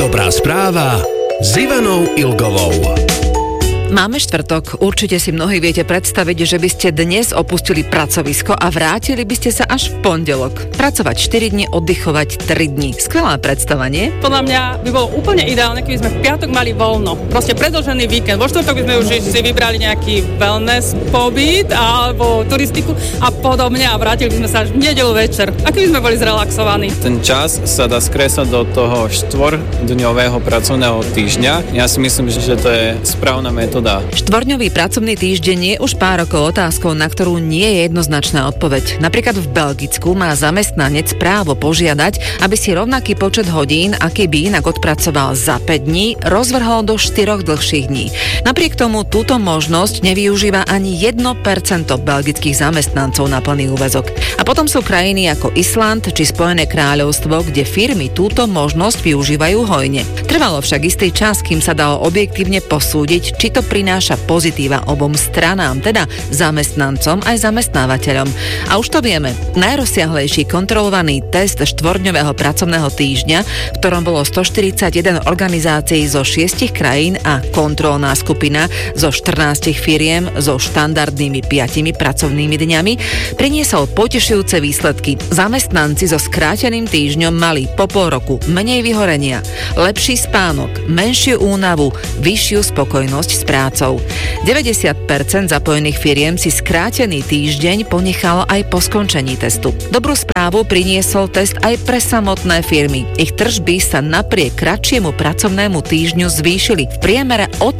Dobrá správa s Ivanou Ilgovou. Máme štvrtok. Určite si mnohí viete predstaviť, že by ste dnes opustili pracovisko a vrátili by ste sa až v pondelok. Pracovať 4 dni, oddychovať 3 dni. Skvelá predstava, nie? Podľa mňa by bolo úplne ideálne, keby sme v piatok mali voľno. Proste predĺžený víkend. Vo štvrtok by sme už si vybrali nejaký wellness pobyt alebo turistiku a podobne a vrátili by sme sa až v nedeľu večer. A keby sme boli zrelaxovaní. Ten čas sa dá skresať do toho 4-dňového pracovného týždňa. Ja si myslím, že to je správna metóda. Štvorňový pracovný týždeň je už pár rokov otázkou, na ktorú nie je jednoznačná odpoveď. Napríklad v Belgicku má zamestnanec právo požiadať, aby si rovnaký počet hodín, aký by inak odpracoval za 5 dní, rozvrhol do 4 dlhších dní. Napriek tomu túto možnosť nevyužíva ani 1% belgických zamestnancov na plný úväzok. A potom sú krajiny ako Island či Spojené kráľovstvo, kde firmy túto možnosť využívajú hojne. Trvalo však istý čas, kým sa dalo objektívne posúdiť, či to prináša pozitíva obom stranám, teda zamestnancom aj zamestnávateľom. A už to vieme, najrozsiahlejší kontrolovaný test štvorňového pracovného týždňa, v ktorom bolo 141 organizácií zo 6 krajín a kontrolná skupina zo 14 firiem so štandardnými 5 pracovnými dňami, priniesol potešujúce výsledky. Zamestnanci so skráteným týždňom mali po pol roku menej vyhorenia, lepší spánok, menšiu únavu, vyššiu spokojnosť s prácou. 90% zapojených firiem si skrátený týždeň ponechalo aj po skončení testu. Dobrú správu priniesol test aj pre samotné firmy. Ich tržby sa napriek kratšiemu pracovnému týždňu zvýšili v priemere o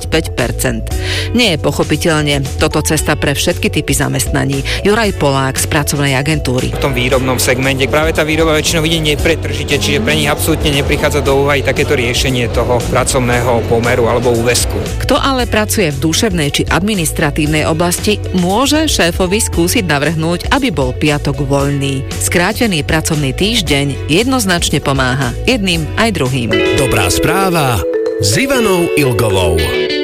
35%. Nie je pochopiteľne toto cesta pre všetky typy zamestnaní. Juraj Polák z pracovnej agentúry. V tom výrobnom segmente práve tá výroba väčšinou ide nepretržite, čiže pre nich absolútne neprichádza do úvahy takéto riešenie toho pracovného pomeru alebo úväzku. Kto ale pracuje v duševnej či administratívnej oblasti, môže šéfovi skúsiť navrhnúť, aby bol piatok voľný. Skrátený pracovný týždeň jednoznačne pomáha jedným aj druhým. Dobrá správa s Ivanou Ilgovou.